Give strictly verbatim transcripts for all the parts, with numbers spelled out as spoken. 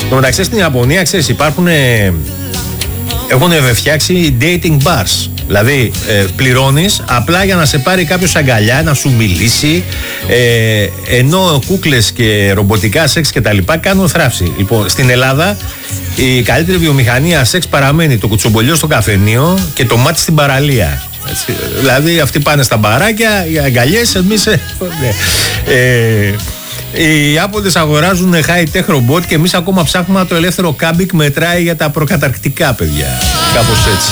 Στο μεταξύ στην Ιαπωνία, ξέρεις, υπάρχουν. Έχουν φτιάξει dating bars. Δηλαδή ε, πληρώνεις απλά για να σε πάρει κάποιος αγκαλιά, να σου μιλήσει, ε, ενώ κούκλες και ρομποτικά σεξ και τα λοιπά κάνουν θράψη. Λοιπόν, στην Ελλάδα η καλύτερη βιομηχανία σεξ παραμένει το κουτσομπολιό στο καφενείο και το μάτι στην παραλία. Έτσι, δηλαδή αυτοί πάνε στα μπαράκια, οι αγκαλιές, εμείς ε, ε, οι Ιάπωνες αγοράζουν high-tech ρομπότ και εμείς ακόμα ψάχνουμε το ελεύθερο κάμπικ μετράει για τα προκαταρκτικά, παιδιά. Κάπως έτσι.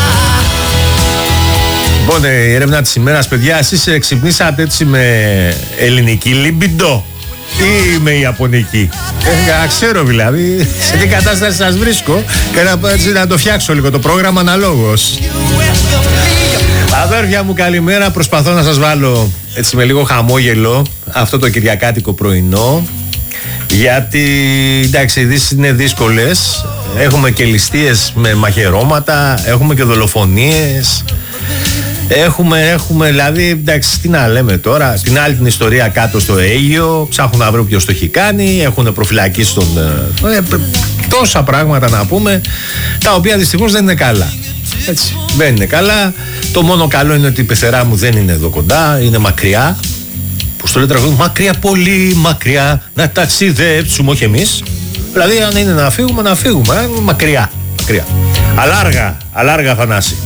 Λοιπόν, η έρευνα της ημέρας, παιδιά, εσείς ξυπνήσατε έτσι με ελληνική λιμπιντό ή με ιαπωνική? Ε, ξέρω δηλαδή σε τι κατάσταση σας βρίσκω και να, έτσι, να το φτιάξω λίγο το πρόγραμμα αναλόγως. Αδέρφια μου, καλημέρα. Προσπαθώ να σας βάλω έτσι με λίγο χαμόγελο αυτό το κυριακάτικο πρωινό, γιατί εντάξει, οι ειδήσεις είναι δύσκολες. Έχουμε και ληστείες με μαχαιρώματα, έχουμε και δολοφονίες. Έχουμε, έχουμε, δηλαδή, εντάξει, τι να λέμε τώρα. Την άλλη την ιστορία κάτω στο Αίγυο, ψάχνουν να βρουν ποιος το έχει κάνει, έχουν προφυλακίσει τον. Ε, τόσα πράγματα να πούμε, τα οποία δυστυχώς δεν είναι καλά. Έτσι, δεν είναι καλά. Το μόνο καλό είναι ότι η πεθερά μου δεν είναι εδώ κοντά, είναι μακριά. Πώς το λέει τραγούδι, μακριά, πολύ μακριά, να ταξιδέψουμε, όχι εμείς. Δηλαδή, αν είναι να φύγουμε, να φύγουμε, ε, μακριά, μακριά. Αλλά αργά, αλλά αργά, Θανάση.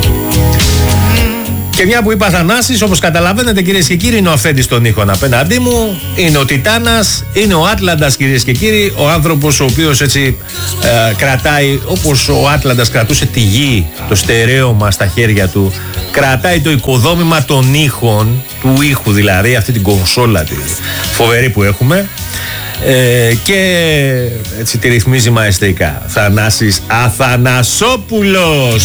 Και μια που είπα Θανάσης, όπως καταλαβαίνετε, κυρίες και κύριοι, είναι ο Αφέντης των ήχων απέναντί μου, είναι ο Τιτάνας, είναι ο Άτλαντας, κυρίες και κύριοι, ο άνθρωπος ο οποίος έτσι ε, κρατάει, όπως ο Άτλαντας κρατούσε τη γη, το στερέωμα στα χέρια του, κρατάει το οικοδόμημα των ήχων, του ήχου δηλαδή, αυτή την κονσόλα τη φοβερή που έχουμε, ε, και έτσι τη ρυθμίζει μαεστρικά. Θανάσης Αθανασόπουλος.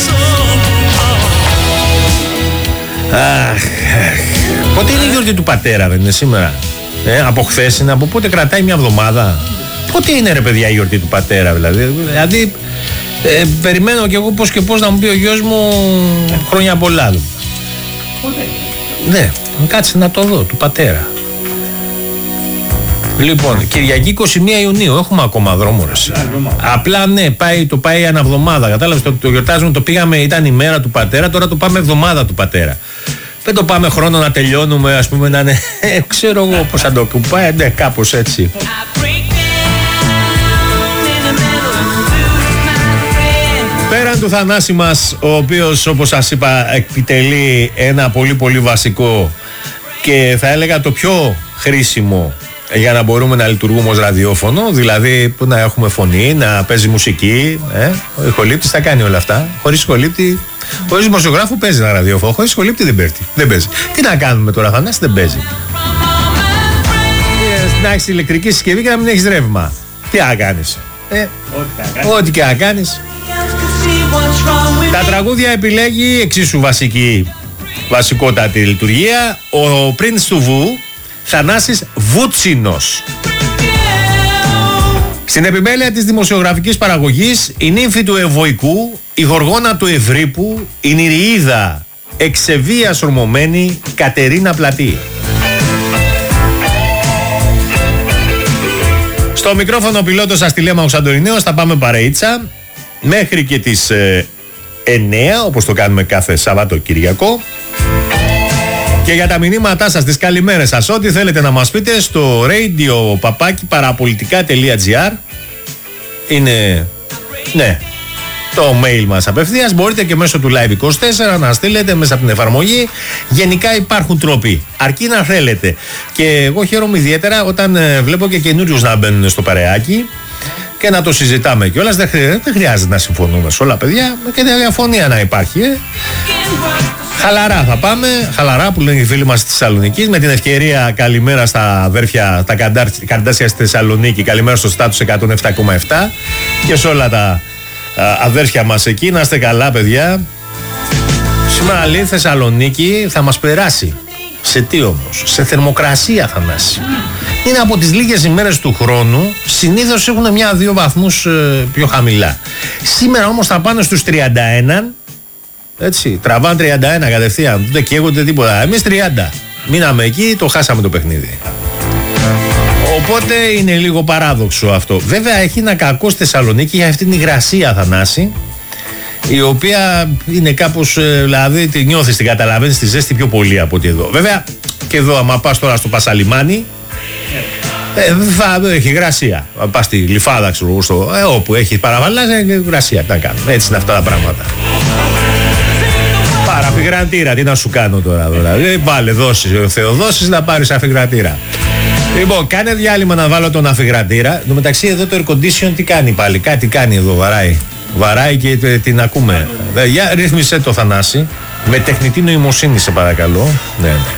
Αχ, πότε είναι η γιορτή του πατέρα, δεν είναι σήμερα? Ε, από χθες είναι, από πότε κρατάει μια εβδομάδα? Πότε είναι, ρε παιδιά, η γιορτή του πατέρα, δηλαδή? Δηλαδή, ε, περιμένω κι εγώ πώς και πώς να μου πει ο γιος μου χρόνια πολλά. Πότε? Ναι, κάτσε να το δω, του πατέρα. Λοιπόν, Κυριακή είκοσι μία Ιουνίου, έχουμε ακόμα δρόμο, ρε. Απλά ναι, πάει, το πάει ανά εβδομάδα. Κατάλαβες, το, το γιορτάζουμε, το πήγαμε, ήταν η μέρα του πατέρα, τώρα το πάμε εβδομάδα του πατέρα. Δεν το πάμε χρόνο να τελειώνουμε, ας πούμε, να είναι. Ξέρω εγώ πώς θα το πάει, ναι, κάπως έτσι. Πέραν του Θανάση μας, ο οποίος, όπως σας είπα, επιτελεί ένα πολύ πολύ βασικό και θα έλεγα το πιο χρήσιμο για να μπορούμε να λειτουργούμε ως ραδιόφωνο, δηλαδή να έχουμε φωνή, να παίζει μουσική. Ε? Ο ηχολήπτης θα κάνει όλα αυτά. Χωρίς ηχολήπτη, χωρίς δημοσιογράφο παίζει ένα ραδιόφωνο. Χωρίς ηχολήπτη δεν παίζει. δεν παίζει. Τι να κάνουμε τώρα, Θανάση, δεν παίζει. Να έχεις ηλεκτρική συσκευή και να μην έχεις ρεύμα. Τι να κάνεις? Ε? Ό,τι και να κάνεις. Τα τραγούδια επιλέγει εξίσου βασική, βασικότατη λειτουργία ο Prince του Βου, Θανάσης Βούτσινος. Στην επιμέλεια της δημοσιογραφικής παραγωγής, η νύμφη του Ευωικού, η γοργόνα του Ευρύπου, η Νηριίδα εξεβίας ορμωμένη Κατερίνα Πλατή. Στο μικρόφωνο πιλότος Αστυλέμαχος Αντωνινέος, θα πάμε παρεΐτσα μέχρι και τις ε, εννέα, όπως το κάνουμε κάθε Σαββατοκυριακό. Και για τα μηνύματά σας, τις καλημέρες σας, ό,τι θέλετε να μας πείτε στο radio παπάκι παραπολιτικά τελεία τζι άρ είναι, ναι, το mail μας απευθείας. Μπορείτε και μέσω του Live είκοσι τέσσερα να στείλετε μέσα από την εφαρμογή. Γενικά υπάρχουν τρόποι, αρκεί να θέλετε. Και εγώ χαίρομαι ιδιαίτερα όταν ε, βλέπω και καινούριους να μπαίνουν στο παρεάκι και να το συζητάμε κιόλας. Δεν, χρει... δεν χρειάζεται να συμφωνούμε σε όλα, παιδιά, και διαφωνία να υπάρχει. Ε. Χαλαρά θα πάμε, χαλαρά που λένε οι φίλοι μας της Θεσσαλονίκης. Με την ευκαιρία, καλημέρα στα αδέρφια, τα Καρντάσια στη Θεσσαλονίκη. Καλημέρα στο Στάτους εκατόν επτά κόμμα επτά και σε όλα τα α, αδέρφια μας εκεί. Να είστε καλά, παιδιά. Σήμερα λέει Θεσσαλονίκη θα μας περάσει. Σε τι όμως? Σε θερμοκρασία, Θανάση. Είναι από τις λίγες ημέρες του χρόνου, συνήθως έχουν μια-δύο βαθμούς ε, πιο χαμηλά. Σήμερα όμως θα πάνε στους τριάντα ένα. Έτσι, τραβάνε τριάντα ένα κατευθείαν, δεν καίγονται τίποτα. Εμείς τριάντα. Μείναμε εκεί, το χάσαμε το παιχνίδι. Οπότε είναι λίγο παράδοξο αυτό. Βέβαια έχει ένα κακό στη Θεσσαλονίκη για αυτήν την υγρασία, Θανάση, η οποία είναι κάπως, δηλαδή τη νιώθεις, την καταλαβαίνεις τη ζέστη πιο πολύ από ότι εδώ. Βέβαια και εδώ άμα πας τώρα στο Πασαλιμάνι, ε, θα έχει υγρασία. Πας στη Λιφάδα, ξέρω, στο, ε, όπου έχει παραβαλάζια και υγρασία. Τι να κάνουμε, έτσι είναι αυτά τα πράγματα. Πάρε αφιγρατήρα, τι να σου κάνω τώρα, δηλαδή. Βάλε δώσεις ο Θεοδόσης να πάρεις αφιγρατήρα. Λοιπόν, κάνε διάλειμμα να βάλω τον αφιγρατήρα. Εν τω μεταξύ εδώ το air condition τι κάνει πάλι, κάτι κάνει εδώ, βαράει. Βαράει και την ακούμε. Για ρύθμισε το, Θανάση, με τεχνητή νοημοσύνη σε παρακαλώ. Ναι.